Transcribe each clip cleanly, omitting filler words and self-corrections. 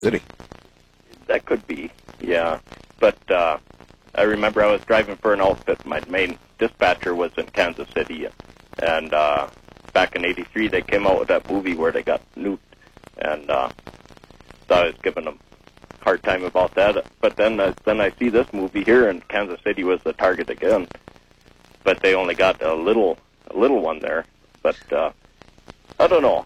Did he? That could be, yeah. But I remember I was driving for an outfit. My main dispatcher was in Kansas City, and back in '83 they came out with that movie where they got nuked, and so I was giving them a hard time about that. But then I see this movie here, and Kansas City was the target again. But they only got a little one there. But I don't know.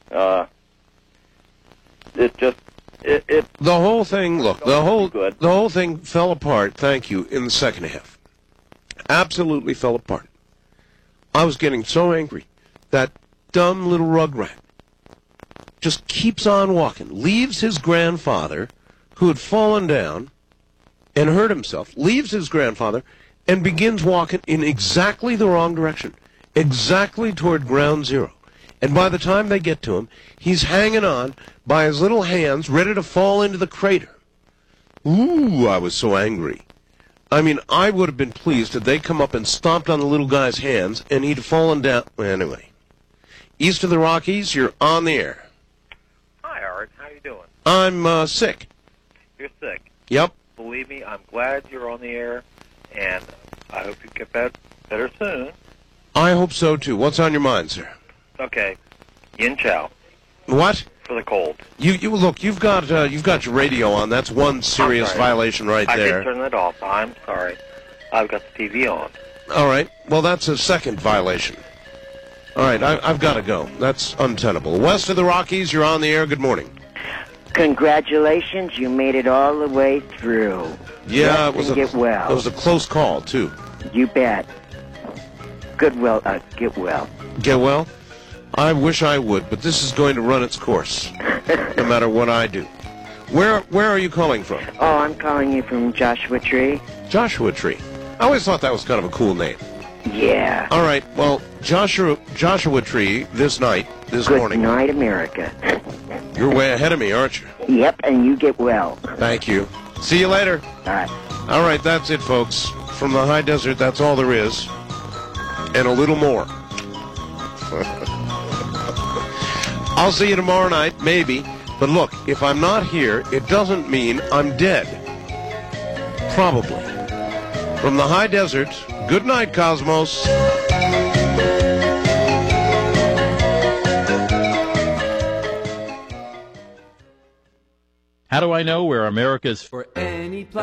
The whole thing. Look, the whole thing fell apart. Thank you. In the second half, absolutely fell apart. I was getting so angry. That dumb little rugrat just keeps on walking. Leaves his grandfather, who had fallen down and hurt himself. Leaves his grandfather and begins walking in exactly the wrong direction, exactly toward ground zero. And by the time they get to him, he's hanging on by his little hands, ready to fall into the crater. Ooh, I was so angry. I mean, I would have been pleased if they come up and stomped on the little guy's hands and he'd fallen down. Anyway, east of the Rockies, you're on the air. Hi, Art. How you doing? I'm sick. You're sick? Yep. Believe me, I'm glad you're on the air, and I hope you get better soon. I hope so, too. What's on your mind, sir? Okay. Yin Chow. What? For the cold. You look. You've got your radio on. That's one serious violation right there. I can turn that off. I'm sorry. I've got the TV on. All right. Well, that's a second violation. All right. I've got to go. That's untenable. West of the Rockies, you're on the air. Good morning. Congratulations, you made it all the way through. Yeah, it was a close call too. You bet. Get well. Get well? I wish I would, but this is going to run its course, no matter what I do. Where are you calling from? Oh, I'm calling you from Joshua Tree. Joshua Tree. I always thought that was kind of a cool name. Yeah. All right. Well, Joshua Tree this morning. Good night, America. You're way ahead of me, aren't you? Yep, and you get well. Thank you. See you later. Bye. All right, that's it, folks. From the high desert, that's all there is. And a little more. I'll see you tomorrow night, maybe. But look, if I'm not here, it doesn't mean I'm dead. Probably. From the high desert, good night, Cosmos. How do I know where America's... For any